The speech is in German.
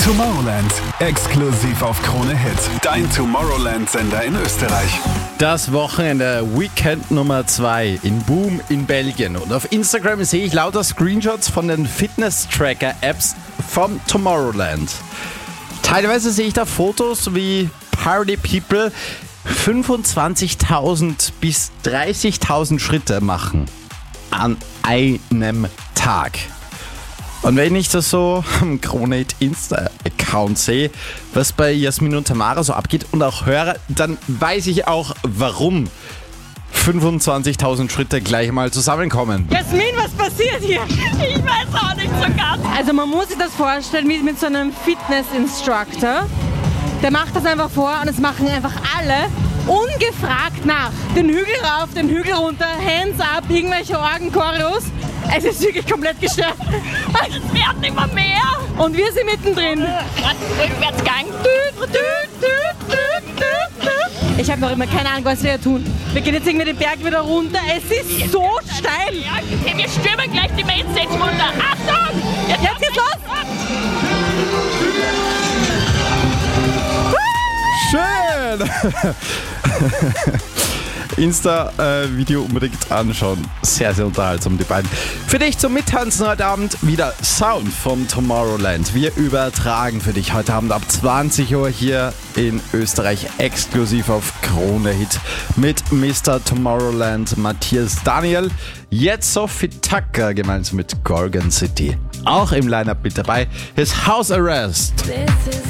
Tomorrowland, exklusiv auf Krone Hit. Dein Tomorrowland-Sender in Österreich. Das Wochenende Weekend Nummer 2 in Boom in Belgien. Und auf Instagram sehe ich lauter Screenshots von den Fitness-Tracker-Apps vom Tomorrowland. Teilweise sehe ich da Fotos, wie Party People 25.000 bis 30.000 Schritte machen an einem Tag. Und wenn ich das so am Kronehit Insta-Account sehe, was bei Jasmin und Tamara so abgeht und auch höre, dann weiß ich auch, warum 25.000 Schritte gleich mal zusammenkommen. Jasmin, was passiert hier? Ich weiß auch nicht so ganz. Also man muss sich das vorstellen wie mit so einem Fitness-Instructor. Der macht das einfach vor und es machen einfach alle ungefragt nach. Den Hügel rauf, den Hügel runter, Hands up, irgendwelche Orgen-Choreos. Es ist wirklich komplett gestört. Es werden immer mehr. Und wir sind mittendrin. Rückwärtsgang. Ich habe noch immer keine Ahnung, was wir hier tun. Wir gehen jetzt irgendwie den Berg wieder runter. Es ist so steil. Okay, wir stürmen gleich die Mainstage runter. Achtung! Jetzt geht's los! Schön! Insta-Video unbedingt anschauen. Sehr, sehr unterhaltsam, die beiden. Für dich zum Mittanzen heute Abend wieder Sound vom Tomorrowland. Wir übertragen für dich heute Abend ab 20 Uhr hier in Österreich exklusiv auf Krone Hit mit Mr. Tomorrowland Matthias Daniel. Jetzt Sophie Tucker gemeinsam mit Gorgon City. Auch im Line-Up mit dabei ist House Arrest.